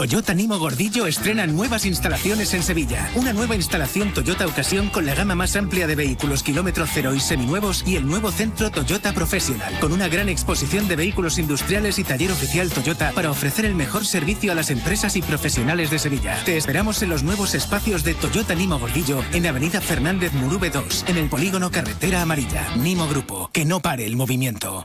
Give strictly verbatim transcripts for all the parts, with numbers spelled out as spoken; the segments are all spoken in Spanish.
Toyota Nimo Gordillo estrena nuevas instalaciones en Sevilla. Una nueva instalación Toyota Ocasión con la gama más amplia de vehículos kilómetro cero y seminuevos y el nuevo centro Toyota Professional, con una gran exposición de vehículos industriales y taller oficial Toyota para ofrecer el mejor servicio a las empresas y profesionales de Sevilla. Te esperamos en los nuevos espacios de Toyota Nimo Gordillo en Avenida Fernández Murube dos, en el polígono Carretera Amarilla. Nimo Grupo, que no pare el movimiento.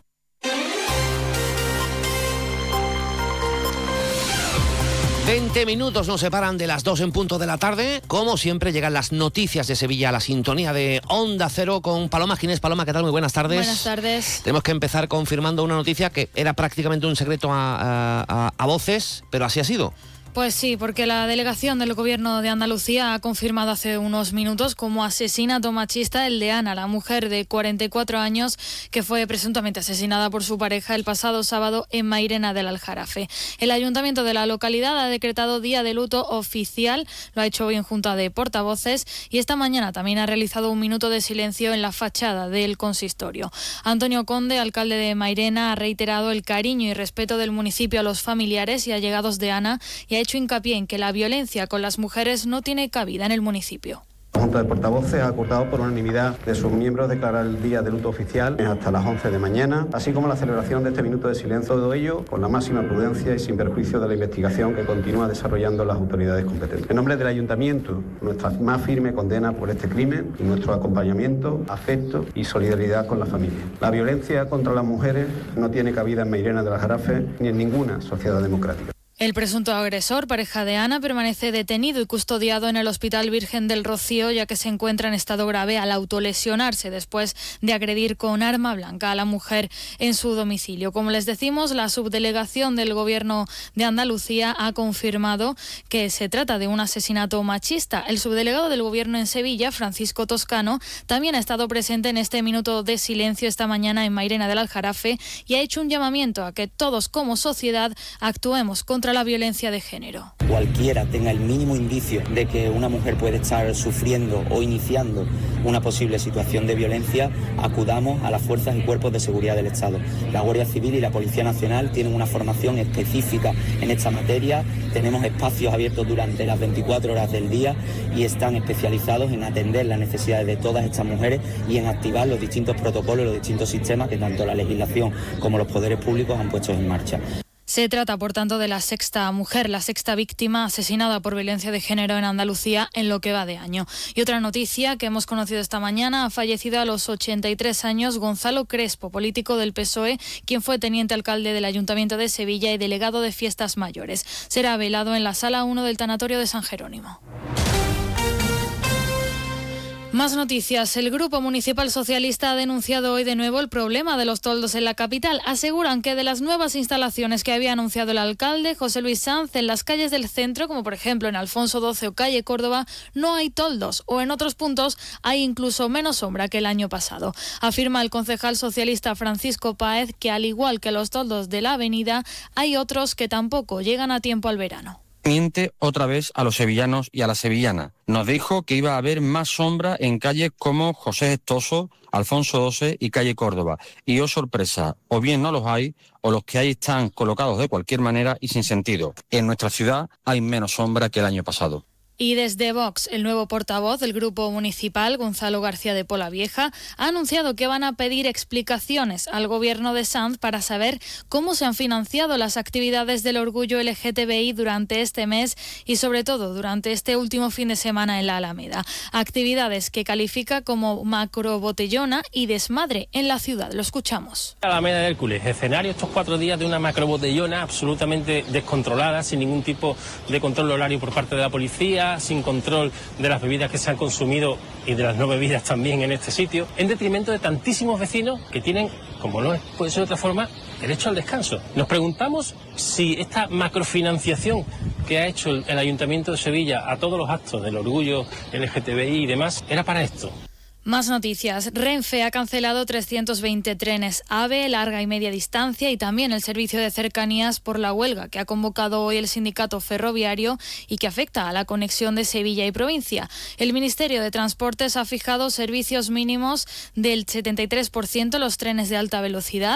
veinte minutos nos separan de las dos en punto de la tarde. Como siempre, llegan las noticias de Sevilla a la sintonía de Onda Cero con Paloma Ginés. Paloma, ¿qué tal? Muy buenas tardes. Buenas tardes. Tenemos que empezar confirmando una noticia que era prácticamente un secreto a, a, a voces, pero así ha sido. Pues sí, porque la delegación del Gobierno de Andalucía ha confirmado hace unos minutos como asesinato machista el de Ana, la mujer de cuarenta y cuatro años que fue presuntamente asesinada por su pareja el pasado sábado en Mairena del Aljarafe. El ayuntamiento de la localidad ha decretado día de luto oficial, lo ha hecho hoy en junta de portavoces y esta mañana también ha realizado un minuto de silencio en la fachada del consistorio. Antonio Conde, alcalde de Mairena, ha reiterado el cariño y respeto del municipio a los familiares y allegados de Ana y ha hecho hincapié en que la violencia con las mujeres no tiene cabida en el municipio. La Junta de Portavoces ha acordado por unanimidad de sus miembros declarar el día de luto oficial hasta las once de mañana, así como la celebración de este minuto de silencio, todo ello con la máxima prudencia y sin perjuicio de la investigación que continúa desarrollando las autoridades competentes. En nombre del Ayuntamiento, nuestra más firme condena por este crimen y nuestro acompañamiento, afecto y solidaridad con la familia. La violencia contra las mujeres no tiene cabida en Mairena del Aljarafe ni en ninguna sociedad democrática. El presunto agresor, pareja de Ana, permanece detenido y custodiado en el Hospital Virgen del Rocío, ya que se encuentra en estado grave al autolesionarse después de agredir con arma blanca a la mujer en su domicilio. Como les decimos, la subdelegación del Gobierno de Andalucía ha confirmado que se trata de un asesinato machista. El subdelegado del Gobierno en Sevilla, Francisco Toscano, también ha estado presente en este minuto de silencio esta mañana en Mairena del Aljarafe y ha hecho un llamamiento a que todos como sociedad actuemos contra la violencia de género. Cualquiera tenga el mínimo indicio de que una mujer puede estar sufriendo o iniciando una posible situación de violencia, acudamos a las fuerzas y cuerpos de seguridad del Estado. La Guardia Civil y la Policía Nacional tienen una formación específica en esta materia, tenemos espacios abiertos durante las veinticuatro horas del día y están especializados en atender las necesidades de todas estas mujeres y en activar los distintos protocolos y los distintos sistemas que tanto la legislación como los poderes públicos han puesto en marcha. Se trata, por tanto, de la sexta mujer, la sexta víctima asesinada por violencia de género en Andalucía en lo que va de año. Y otra noticia que hemos conocido esta mañana: ha fallecido a los ochenta y tres años Gonzalo Crespo, político del P S O E, quien fue teniente alcalde del Ayuntamiento de Sevilla y delegado de Fiestas Mayores. Será velado en la Sala uno del Tanatorio de San Jerónimo. Más noticias. El Grupo Municipal Socialista ha denunciado hoy de nuevo el problema de los toldos en la capital. Aseguran que de las nuevas instalaciones que había anunciado el alcalde, José Luis Sanz, en las calles del centro, como por ejemplo en Alfonso doce o calle Córdoba, no hay toldos, o en otros puntos hay incluso menos sombra que el año pasado. Afirma el concejal socialista Francisco Páez que, al igual que los toldos de la avenida, hay otros que tampoco llegan a tiempo al verano. Miente otra vez a los sevillanos y a la sevillana. Nos dijo que iba a haber más sombra en calles como José Gestoso, Alfonso doce y calle Córdoba. Y oh sorpresa, o bien no los hay, o los que hay están colocados de cualquier manera y sin sentido. En nuestra ciudad hay menos sombra que el año pasado. Y desde Vox, el nuevo portavoz del Grupo Municipal, Gonzalo García de Polavieja, ha anunciado que van a pedir explicaciones al Gobierno de Sanz para saber cómo se han financiado las actividades del orgullo L G T B I durante este mes y sobre todo durante este último fin de semana en la Alameda. Actividades que califica como macrobotellona y desmadre en la ciudad. Lo escuchamos. Alameda de Hércules, escenario estos cuatro días de una macrobotellona absolutamente descontrolada, sin ningún tipo de control horario por parte de la policía, sin control de las bebidas que se han consumido y de las no bebidas también en este sitio, en detrimento de tantísimos vecinos que tienen, como no puede ser de otra forma, derecho al descanso. Nos preguntamos si esta macrofinanciación que ha hecho el, el Ayuntamiento de Sevilla a todos los actos del orgullo L G T B I y demás era para esto. Más noticias. Renfe ha cancelado trescientos veinte trenes AVE, larga y media distancia, y también el servicio de cercanías por la huelga que ha convocado hoy el sindicato ferroviario y que afecta a la conexión de Sevilla y provincia. El Ministerio de Transportes ha fijado servicios mínimos del setenta y tres por ciento en los trenes de alta velocidad.